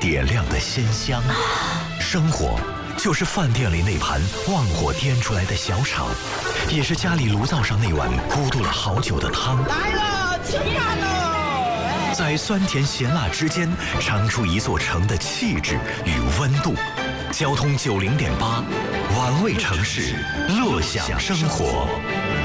点亮的鲜香。生活就是饭店里那盘旺火颠出来的小炒，也是家里炉灶上那碗咕嘟了好久的汤。 来了，吃饭喽！ 在酸甜咸辣之间，尝出一座城的气质与温度。交通90.8，玩味城市，乐享生活。